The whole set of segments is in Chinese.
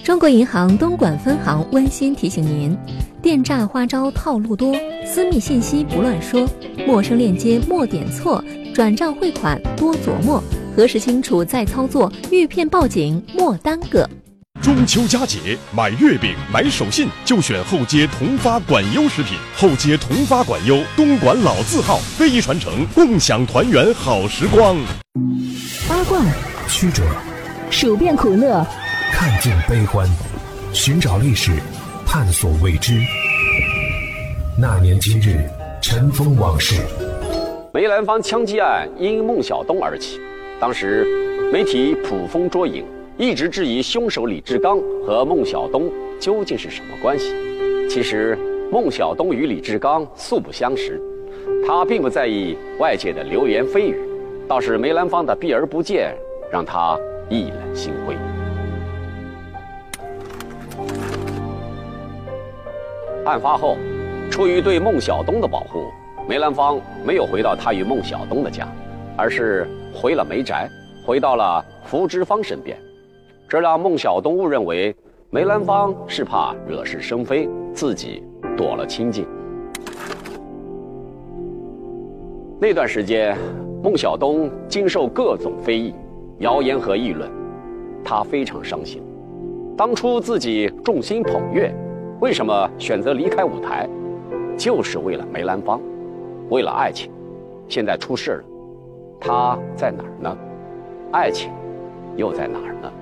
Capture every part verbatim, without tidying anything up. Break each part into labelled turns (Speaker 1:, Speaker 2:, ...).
Speaker 1: 中国银行东莞分行温馨提醒您：电诈花招套路多，私密信息不乱说，陌生链接莫点错，转账汇款多琢磨，核实清楚再操作，遇骗报警莫耽搁。
Speaker 2: 中秋佳节，买月饼、买手信就选后街同发管优食品。后街同发管优，东莞老字号，非遗传承，共享团圆好时光。
Speaker 3: 八卦曲折，数遍苦乐，看尽悲欢，寻找历史，探索未知。那年今日，尘封往事。
Speaker 4: 梅兰芳枪击案因孟小冬而起，当时媒体捕风捉影，一直质疑凶手李志刚和孟小冬究竟是什么关系。其实孟小冬与李志刚素不相识，他并不在意外界的流言蜚语，倒是梅兰芳的避而不见让他意冷心灰。案发后，出于对孟小冬的保护，梅兰芳没有回到他与孟小冬的家，而是回了梅宅，回到了福芝芳身边。这让孟小冬误认为梅兰芳是怕惹是生非，自己躲了清静。那段时间，孟小冬经受各种非议、谣言和议论，他非常伤心。当初自己众星捧月，为什么选择离开舞台？就是为了梅兰芳，为了爱情。现在出事了，他在哪儿呢？爱情又在哪儿呢？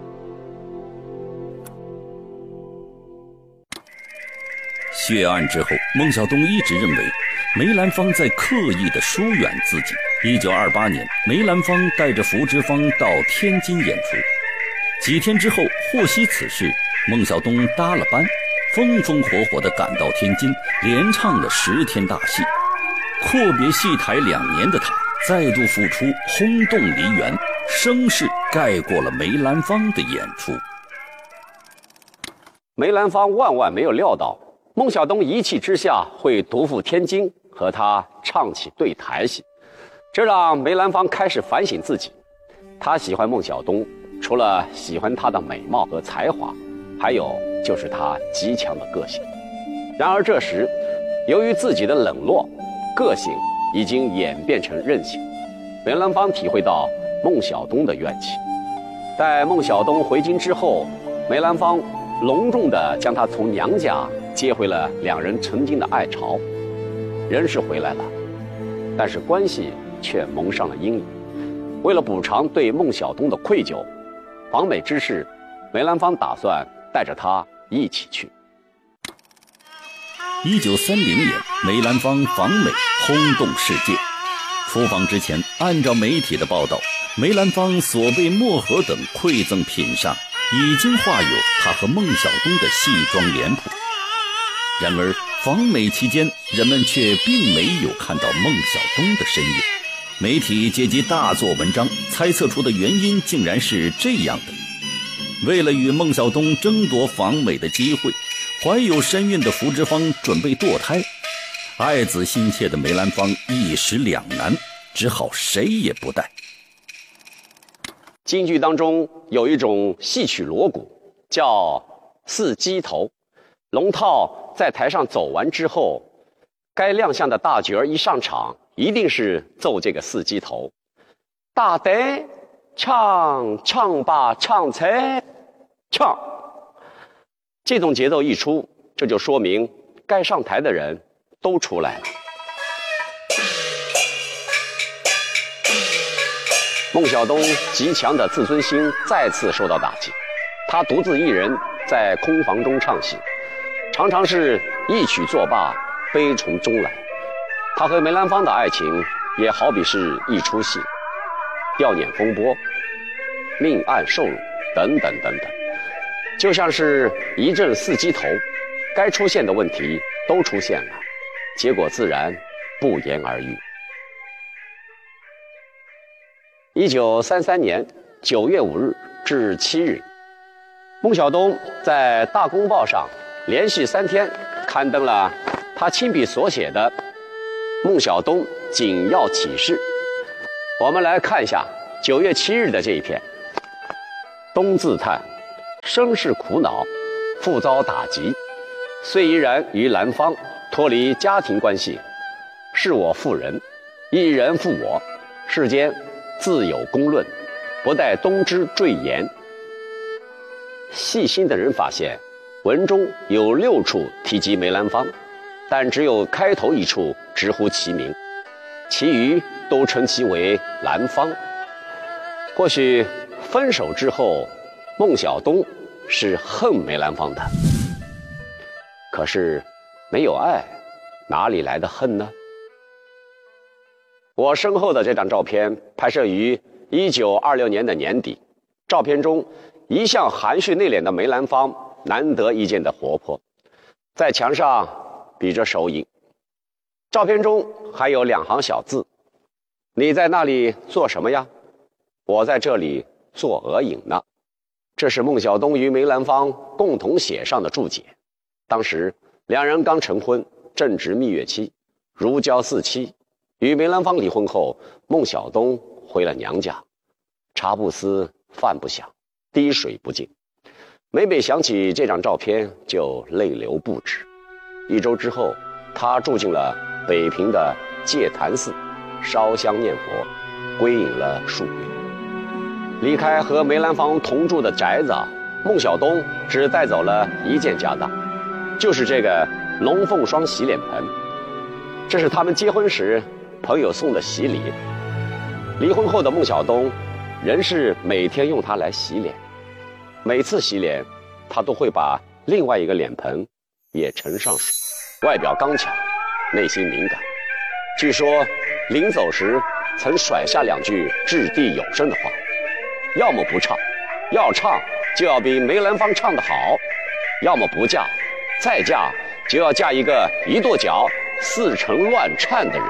Speaker 5: 血案之后，孟小冬一直认为梅兰芳在刻意地疏远自己。一九二八年，梅兰芳带着福芝芳到天津演出，几天之后获悉此事，孟小冬搭了班，风风火火地赶到天津，连唱了十天大戏。阔别戏台两年的他再度复出，轰动梨园，声势盖过了梅兰芳的演出。
Speaker 4: 梅兰芳万万没有料到孟小冬一气之下会独赴天津和他唱起对台戏，这让梅兰芳开始反省自己。他喜欢孟小冬，除了喜欢她的美貌和才华，还有就是她极强的个性。然而这时，由于自己的冷落，个性已经演变成任性。梅兰芳体会到孟小冬的怨气。待孟小冬回京之后，梅兰芳隆重地将她从娘家接回了两人曾经的爱巢。人是回来了，但是关系却蒙上了阴影。为了补偿对孟小冬的愧疚，访美之事，梅兰芳打算带着她一起去。
Speaker 5: 一九三零年，梅兰芳访美轰动世界。出访之前，按照媒体的报道，梅兰芳所备墨盒等馈赠品上已经画有她和孟小冬的戏装脸谱。然而访美期间，人们却并没有看到孟小冬的身影。媒体借机大做文章，猜测出的原因竟然是这样的：为了与孟小冬争夺访美的机会，怀有身孕的福芝芳准备堕胎，爱子心切的梅兰芳一时两难，只好谁也不带。
Speaker 4: 京剧当中有一种戏曲锣鼓，叫四鸡头。龙套在台上走完之后，该亮相的大角儿一上场，一定是奏这个四鸡头。大得唱唱吧唱才唱，这种节奏一出，这就说明该上台的人都出来了。孟小冬极强的自尊心再次受到打击，他独自一人在空房中唱戏，常常是一曲作罢，悲从中来。他和梅兰芳的爱情也好比是一出戏，吊碾风波、命案受辱等等等等，就像是一阵四鸡头，该出现的问题都出现了，结果自然不言而喻。一九三三年九月五日至七日，孟小冬在《大公报》上连续三天刊登了他亲笔所写的《孟小冬紧要启事》。我们来看一下九月七日的这一篇：冬自叹， 生世苦恼，复遭打击，遂依然于兰芳，脱离家庭关系，是我妇人，一人负我，世间自有公论，不待东之赘言。细心的人发现，文中有六处提及梅兰芳，但只有开头一处直呼其名，其余都称其为兰芳。或许分手之后，孟小冬是恨梅兰芳的，可是没有爱，哪里来的恨呢？我身后的这张照片拍摄于一九二六年的年底，照片中一向含蓄内敛的梅兰芳难得一见的活泼，在墙上比着手影。照片中还有两行小字：你在那里做什么呀？我在这里做额影呢。这是孟小冬与梅兰芳共同写上的注解。当时两人刚成婚，正值蜜月期，如胶似漆。与梅兰芳离婚后，孟小冬回了娘家，茶不思饭不想，滴水不进，每每想起这张照片就泪流不止。一周之后，他住进了北平的戒坛寺，烧香念佛，归隐了数月。离开和梅兰芳同住的宅子，孟小冬只带走了一件家当，就是这个龙凤双洗脸盆。这是他们结婚时朋友送的喜礼。离婚后的孟小冬仍是每天用它来洗脸，每次洗脸他都会把另外一个脸盆也盛上水。外表刚强，内心敏感。据说临走时曾甩下两句掷地有声的话：要么不唱，要唱就要比梅兰芳唱得好；要么不嫁，再嫁就要嫁一个一跺脚四成乱颤的人。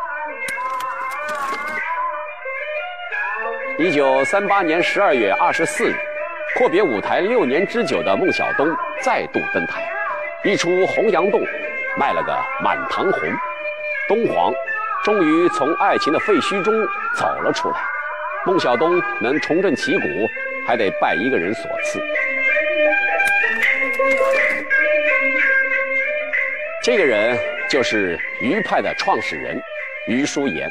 Speaker 4: 一九三八年十二月二十四日，阔别舞台六年之久的孟小冬再度登台，一出《洪阳洞》卖了个满堂红。东皇终于从爱情的废墟中走了出来。孟小冬能重振旗鼓，还得拜一个人所赐。这个人就是余派的创始人余叔岩。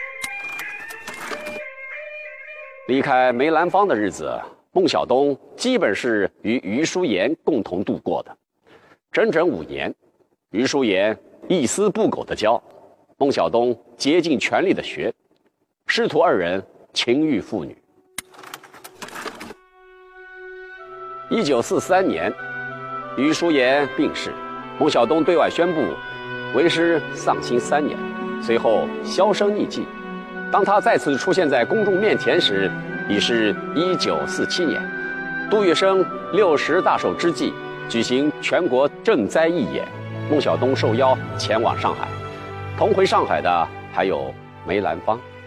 Speaker 4: 离开梅兰芳的日子，孟小冬基本是与余叔岩共同度过的，整整五年。余叔岩一丝不苟地教，孟小冬竭尽全力地学，师徒二人情育父女。一九四三年，余叔岩病逝，孟小冬对外宣布为师丧心三年，随后销声匿迹。当他再次出现在公众面前时，已是一九四七年，杜月笙六十大寿之际，举行全国赈灾义演，孟小冬受邀前往上海，同回上海的还有梅兰芳。